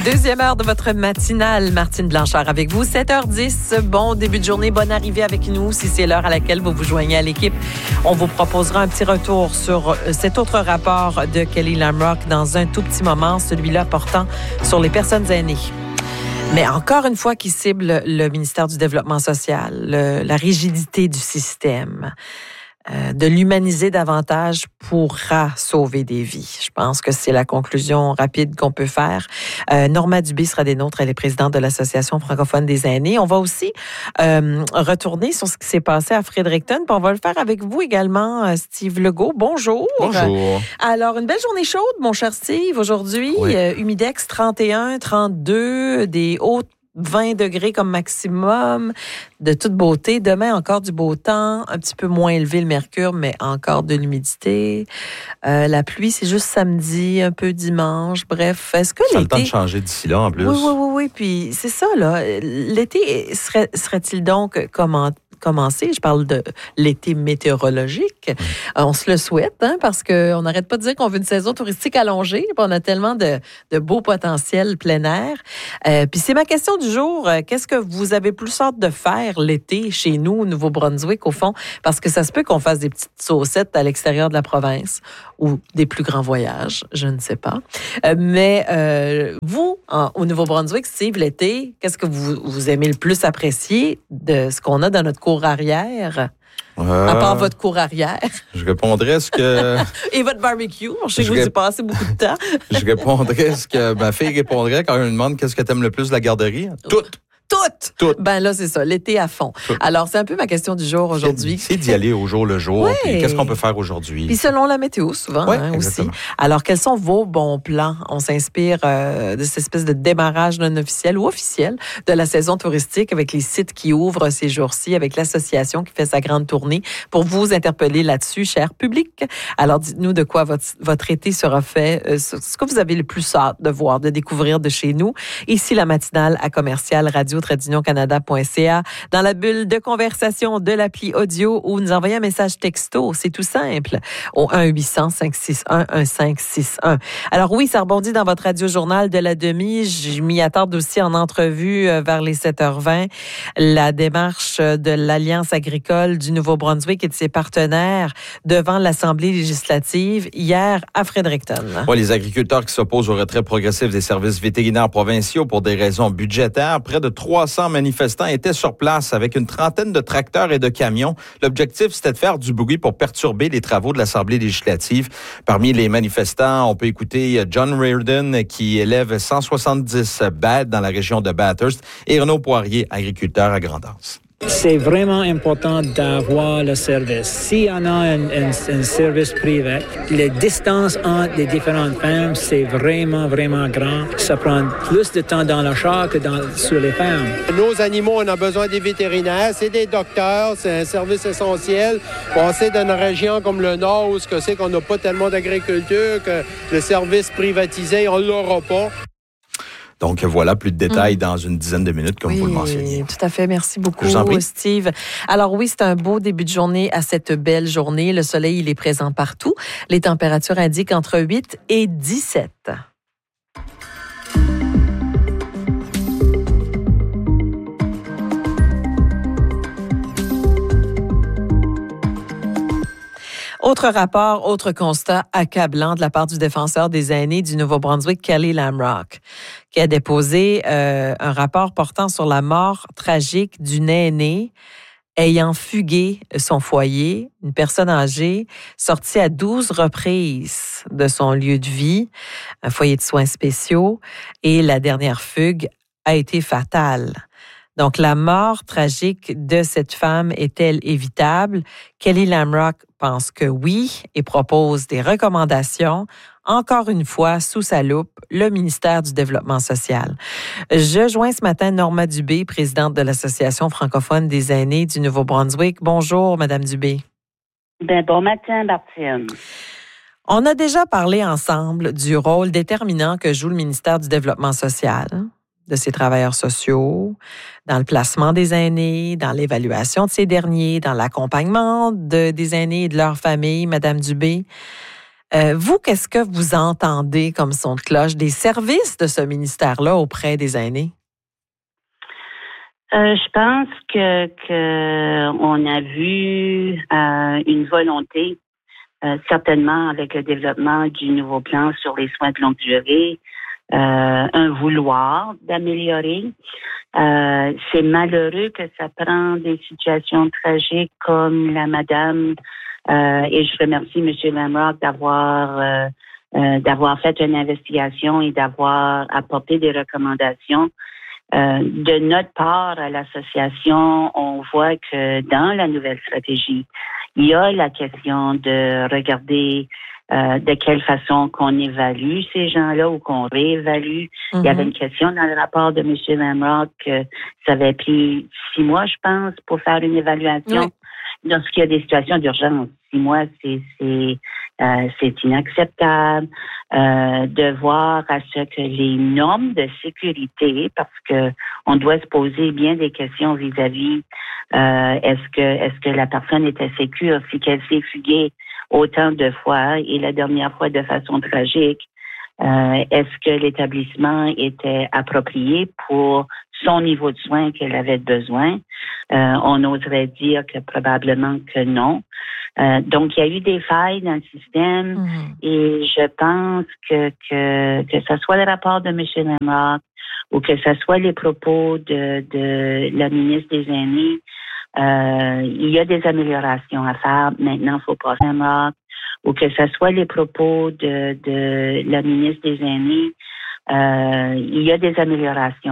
Deuxième heure de votre matinale, Martine Blanchard avec vous, 7h10. Bon début de journée, bonne arrivée avec nous. Si c'est l'heure à laquelle vous vous joignez à l'équipe, on vous proposera un petit retour sur cet autre rapport de Kelly Lamrock dans un tout petit moment, celui-là portant sur les personnes aînées. Mais encore une fois, qui cible le ministère du Développement social, la rigidité du système. De l'humaniser davantage pourra sauver des vies. Je pense que c'est la conclusion rapide qu'on peut faire. Norma Dubé sera des nôtres. Elle est présidente de l'Association francophone des aînés. On va aussi retourner sur ce qui s'est passé à Fredericton. Puis on va le faire avec vous également, Steve Legault. Bonjour. Bonjour. Alors, une belle journée chaude, mon cher Steve, aujourd'hui. Oui. Humidex 31, 32, des hautes 20 degrés comme maximum, de toute beauté. Demain, encore du beau temps, un petit peu moins élevé le mercure, mais encore de l'humidité. La pluie, c'est juste samedi, un peu dimanche. Bref, est-ce que ça l'été... a le temps de changer d'ici là, en plus. Oui. Puis c'est ça, là. L'été serait-il donc commencer? Je parle de l'été météorologique. On se le souhaite, parce qu'on n'arrête pas de dire qu'on veut une saison touristique allongée. Puis on a tellement de beaux potentiels plein air. Puis c'est ma question du jour. Qu'est-ce que vous avez plus hâte de faire l'été chez nous, au Nouveau-Brunswick, au fond? Parce que ça se peut qu'on fasse des petites saucettes à l'extérieur de la province ou des plus grands voyages, je ne sais pas. Mais vous, au Nouveau-Brunswick, Steve, l'été, qu'est-ce que vous aimez le plus apprécier de ce qu'on a dans notre cour arrière? À part votre cour arrière. Je répondrais ce que... Et votre barbecue. Je sais que vous y passez beaucoup de temps. Je répondrais ce que ma fille répondrait quand on lui demande qu'est-ce que tu aimes le plus de la garderie. Tout. Ben là, c'est ça, l'été à fond. Tout. Alors, c'est un peu ma question du jour aujourd'hui. C'est d'y aller au jour le jour. Oui. Puis qu'est-ce qu'on peut faire aujourd'hui? Puis selon la météo, souvent, aussi. Alors, quels sont vos bons plans? On s'inspire de cette espèce de démarrage non officiel ou officiel de la saison touristique avec les sites qui ouvrent ces jours-ci, avec l'association qui fait sa grande tournée pour vous interpeller là-dessus, cher public. Alors, dites-nous de quoi votre été sera fait, ce que vous avez le plus hâte de voir, de découvrir de chez nous. Ici, la matinale à commercial radio-canada.ca, dans la bulle de conversation de l'appli audio ou nous envoyer un message texto. C'est tout simple. Au 1-800-561-1561. Alors oui, ça rebondit dans votre radio-journal de la demi. Je m'y attarde aussi en entrevue vers les 7h20. La démarche de l'Alliance agricole du Nouveau-Brunswick et de ses partenaires devant l'Assemblée législative hier à Fredericton. Oui, les agriculteurs qui s'opposent au retrait progressif des services vétérinaires provinciaux pour des raisons budgétaires. Près de 300 manifestants étaient sur place avec une trentaine de tracteurs et de camions. L'objectif, c'était de faire du bruit pour perturber les travaux de l'Assemblée législative. Parmi les manifestants, on peut écouter John Reardon, qui élève 170 bêtes dans la région de Bathurst, et Renaud Poirier, agriculteur à Grand'Anse. C'est vraiment important d'avoir le service. S'il y en a un service privé, les distances entre les différentes fermes, c'est vraiment, vraiment grand. Ça prend plus de temps dans le char que sur les fermes. Nos animaux, on a besoin des vétérinaires, c'est des docteurs, c'est un service essentiel. On sait dans une région comme le Nord où c'est qu'on n'a pas tellement d'agriculture, que le service privatisé, on ne l'aura pas. Donc voilà, plus de détails dans une dizaine de minutes, comme vous le mentionniez. Tout à fait. Merci beaucoup, Steve. Alors oui, c'est un beau début de journée à cette belle journée. Le soleil, il est présent partout. Les températures indiquent entre 8 et 17. Autre rapport, autre constat accablant de la part du défenseur des aînés du Nouveau-Brunswick, Kelly Lamrock, qui a déposé un rapport portant sur la mort tragique d'une aînée ayant fugué son foyer, une personne âgée, sortie à 12 reprises de son lieu de vie, un foyer de soins spéciaux, et la dernière fugue a été fatale. Donc, la mort tragique de cette femme est-elle évitable? Kelly Lamrock pense que oui et propose des recommandations. Encore une fois, sous sa loupe, le ministère du Développement social. Je joins ce matin Norma Dubé, présidente de l'Association francophone des aînés du Nouveau-Brunswick. Bonjour, Madame Dubé. Bon matin, Martine. On a déjà parlé ensemble du rôle déterminant que joue le ministère du Développement social, de ses travailleurs sociaux, dans le placement des aînés, dans l'évaluation de ces derniers, dans l'accompagnement des aînés et de leurs familles, Madame Dubé. Vous, qu'est-ce que vous entendez comme son de cloche des services de ce ministère-là auprès des aînés? Je pense que on a vu une volonté, certainement avec le développement du nouveau plan sur les soins de longue durée, un vouloir d'améliorer. C'est malheureux que ça prend des situations tragiques comme la madame, et je remercie M. Lamrock d'avoir fait une investigation et d'avoir apporté des recommandations. De notre part à l'association, on voit que dans la nouvelle stratégie, il y a la question de regarder de quelle façon qu'on évalue ces gens-là ou qu'on réévalue. Il y avait une question dans le rapport de M. Lamrock que ça avait pris 6 mois, je pense, pour faire une évaluation. Oui. Lorsqu'il y a des situations d'urgence, 6 mois, c'est inacceptable. De voir à ce que les normes de sécurité, parce que on doit se poser bien des questions vis-à-vis est-ce que la personne était sécure si qu'elle s'est fuguée autant de fois et la dernière fois de façon tragique. Est-ce que l'établissement était approprié pour son niveau de soins qu'elle avait besoin? On oserait dire que probablement que non. Donc, il y a eu des failles dans le système et je pense que ce soit le rapport de M. Lamrock ou que ce soit les propos de la ministre des Aînés, il y a des améliorations à faire. Maintenant, il faut pas faire Lamrock, ou que ce soit les propos de la ministre des Aînés, il y a des améliorations